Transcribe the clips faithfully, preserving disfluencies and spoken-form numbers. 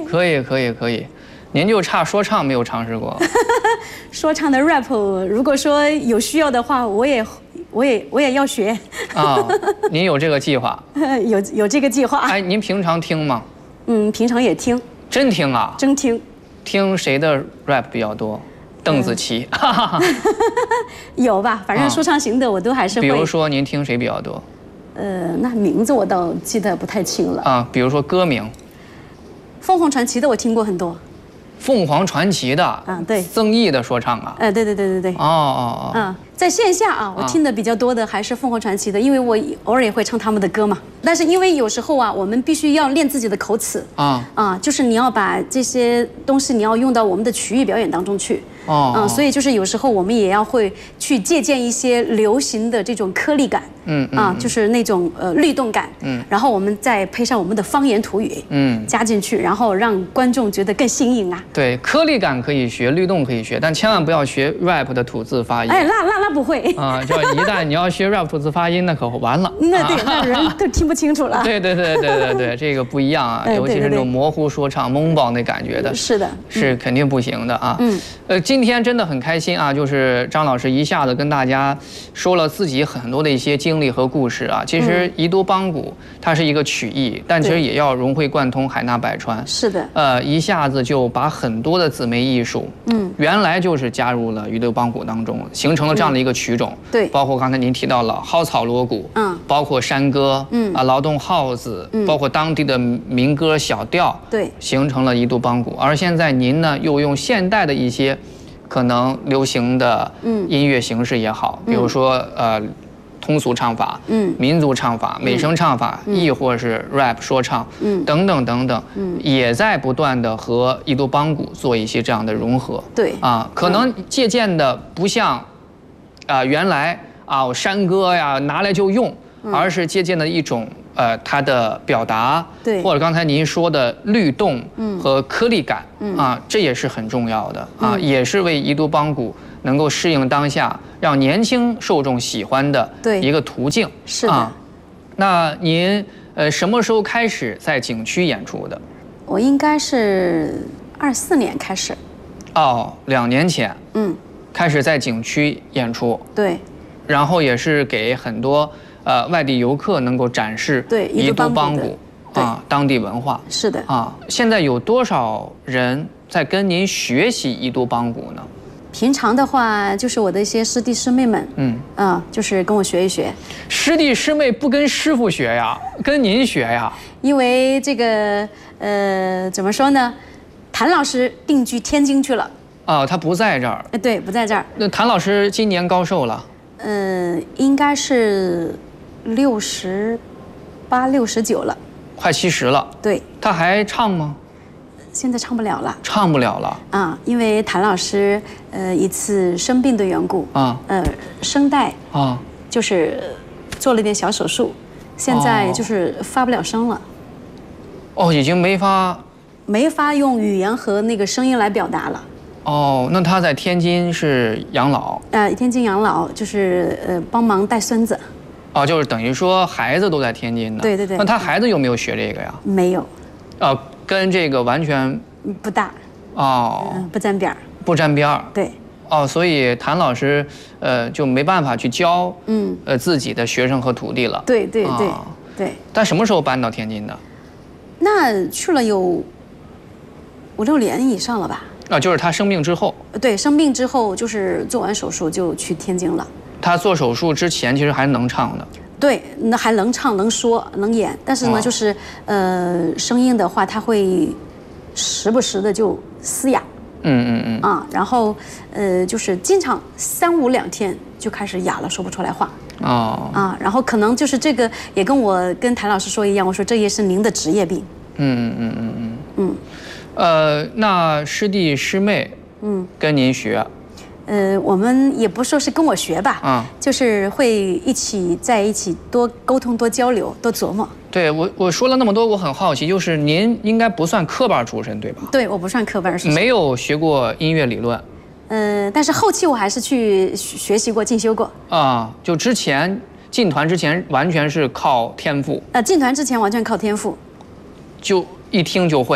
可以可以可以，您就差说唱没有尝试过。 说唱的 rap， 如果说有需要的话，我也我也我也要学。 啊、哦，您有这个计划？ 有有这个计划。 哎，您平常听吗？ 嗯，平常也听。 真听啊？ 真听。 听谁的 rap 比较多？邓紫棋。嗯、 有吧，反正说唱型的我都还是会。 比如说您听谁比较多？ 呃，那名字我倒记得不太清了。 啊，比如说歌名。 凤凰传奇的我听过很多。 凤凰传奇的啊，对， 曾毅的说唱啊， 哎，对对对对对， 哦哦哦， 嗯，在线下啊，我听的比较多的还是凤凰传奇的，因为我偶尔也会唱他们的歌嘛。但是因为有时候啊，我们必须要练自己的口齿啊啊，就是你要把这些东西你要用到我们的曲艺表演当中去。哦，嗯，所以就是有时候我们也要会去借鉴一些流行的这种颗粒感，嗯啊，就是那种呃律动感，嗯，然后我们再配上我们的方言土语，嗯，加进去，然后让观众觉得更新颖啊。 对，颗粒感可以学，律动可以学，但千万不要学 rap 的吐字发音。 哎，那那那不会啊，就一旦你要学 rap 吐字发音，那可完了。 那对，那人都听不清楚了。 对对对对对对，这个不一样啊，尤其是那种模糊说唱、蒙包那感觉的， 是的， 是肯定不行的啊。嗯，呃，今天真的很开心啊，就是张老师一下子跟大家说了自己很多的一些经历和故事啊。其实宜都邦鼓它是一个曲艺，但其实也要融会贯通，海纳百川。 是的， 呃，一下子就把很多的姊妹艺术，嗯，原来就是加入了宜都邦鼓当中，形成了这样的一个曲种。 对， 包括刚才您提到了蒿草锣鼓，嗯，包括山歌，嗯啊，劳动号子，嗯，包括当地的民歌小调， 对， 形成了宜都邦鼓。而现在您呢，又用现代的一些可能流行的音乐形式也好，嗯、比如说呃通俗唱法、嗯民族唱法、美声唱法，嗯、亦或是 rap 说唱，嗯等等等等，嗯也在不断的和宜都邦鼓做一些这样的融合。 对啊，可能借鉴的不像啊、呃、原来啊山歌呀拿来就用，嗯、而是借鉴的一种。呃，它的表达， 对， 或者刚才您说的律动和颗粒感，嗯啊，这也是很重要的啊，嗯、也是为宜都邦鼓能够适应当下，让年轻受众喜欢的一个途径。 是的。啊、 那您呃什么时候开始在景区演出的？ 我应该是二四年开始。 哦，两年前。嗯。开始在景区演出。 对。 然后也是给很多。呃，外地游客能够展示对宜都邦鼓啊当地文化。 是的啊，现在有多少人在跟您学习宜都邦鼓呢？ 平常的话，就是我的一些师弟师妹们，嗯啊，就是跟我学一学。 师弟师妹不跟师傅学呀，跟您学呀？ 因为这个呃，怎么说呢？谭老师定居天津去了。 哦，他不在这儿。 呃，对，不在这儿。 那谭老师今年高寿了？ 嗯、呃，应该是。六十八、六十九了， 快七十了。 对， 他还唱吗？ 现在唱不了了。 唱不了了啊，因为谭老师呃一次生病的缘故啊，呃声带啊就是做了点小手术，现在就是发不了声了。 哦，已经没法没法用语言和那个声音来表达了。 哦，那他在天津是养老？ 呃，天津养老就是呃帮忙带孙子。 哦，就是等于说孩子都在天津呢。 对对对。 那他孩子有没有学这个呀？ 没有。 呃，跟这个完全不大。 哦。 嗯，不沾边儿。 不沾边儿。 对。 哦，所以谭老师呃就没办法去教嗯呃自己的学生和徒弟了。 对对对对。 但什么时候搬到天津的？ 那去了有五六年以上了吧？ 啊，就是他生病之后。 对，生病之后就是做完手术就去天津了。他做手术之前其实还能唱的， 对，那还能唱、能说、能演，但是呢，就是呃，声音的话，他会时不时的就嘶哑，嗯嗯嗯，啊，然后呃，就是经常三五两天就开始哑了，说不出来话，哦，啊，然后可能就是这个也跟我跟谭老师说一样，我说这也是您的职业病，嗯嗯嗯嗯嗯， 呃，那师弟师妹，嗯，跟您学。 呃，我们也不说是跟我学吧，啊，就是会一起在一起多沟通、多交流、多琢磨。 对我，我说了那么多，我很好奇，就是您应该不算科班出身，对吧？ 对，我不算科班出身， 没有学过音乐理论。 呃，但是后期我还是去学习过、进修过。 啊，就之前进团之前完全是靠天赋。 呃，进团之前完全靠天赋。 就一听就会。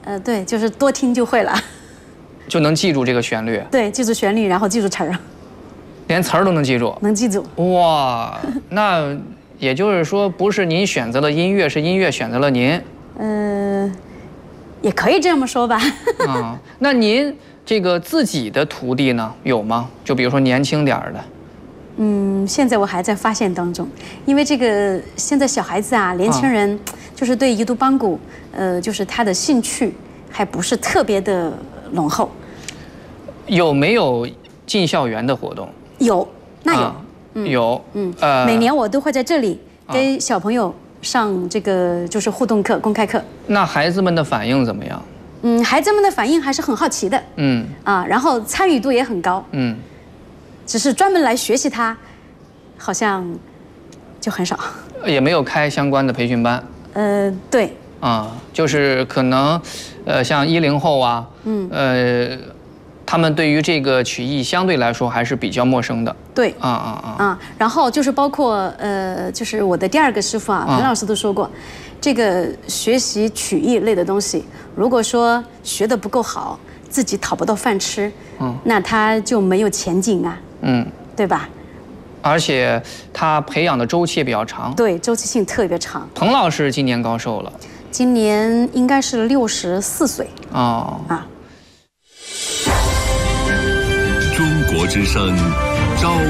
呃，对，就是多听就会了， 就能记住这个旋律。 对，记住旋律，然后记住词儿， 连词儿都能记住。 能记住。 哇，那也就是说，不是您选择了音乐，是音乐选择了您。 呃，也可以这么说吧。 啊，那您这个自己的徒弟呢，有吗？就比如说年轻点儿的。 嗯，现在我还在发现当中，因为这个现在小孩子啊，年轻人就是对彝族邦鼓，呃，就是他的兴趣还不是特别的浓厚。 有没有进校园的活动？ 有，那有， 啊、嗯、有， 嗯，呃，每年我都会在这里给小朋友上这个就是互动课、公开课。 那孩子们的反应怎么样？ 嗯，孩子们的反应还是很好奇的， 嗯， 啊，然后参与度也很高， 嗯。 只是专门来学习它，好像就很少， 也没有开相关的培训班。 呃，对。 啊，就是可能，呃，像一零后啊，嗯，呃，他们对于这个曲艺相对来说还是比较陌生的。 对。 啊啊啊。 啊，然后就是包括呃，就是我的第二个师傅啊，彭老师都说过，这个学习曲艺类的东西，如果说学得不够好，自己讨不到饭吃，嗯，那他就没有前景啊。嗯，对吧？ 而且他培养的周期也比较长， 对，周期性特别长。 彭老师今年高寿了？ 今年应该是六十四岁。哦啊。 中国之声，朝